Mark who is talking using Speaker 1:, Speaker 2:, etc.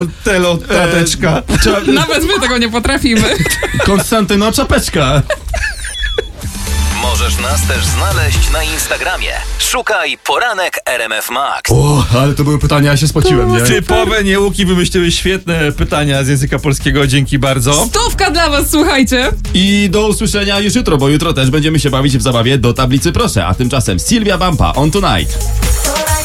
Speaker 1: Telotrateczka.
Speaker 2: Nawet my tego nie potrafimy.
Speaker 3: Konstantyno Czapeczka.
Speaker 4: Możesz nas też znaleźć na Instagramie. Szukaj Poranek RMF Max.
Speaker 3: O, ale to były pytania, ja się spociłem, nie?
Speaker 1: Typowe nieuki wymyśliły świetne pytania z języka polskiego, dzięki bardzo.
Speaker 2: 100 dla was, słuchajcie.
Speaker 3: I do usłyszenia już jutro, bo jutro też będziemy się bawić w zabawie do tablicy proszę. A tymczasem Sylwia Bampa, On Tonight.